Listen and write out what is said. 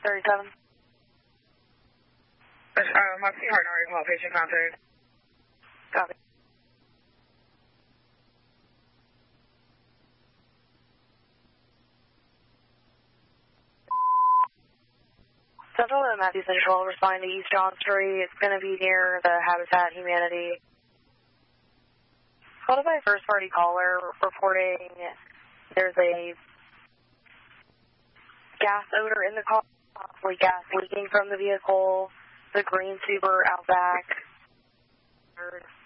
37. My sweetheart, call patient contact. Copy. Central to Matthew Central, responding to East John Street. It's going to be near the Habitat Humanity. Called by a first-party caller reporting there's a gas odor in the car, possibly gas leaking from the vehicle, the green Subaru Outback.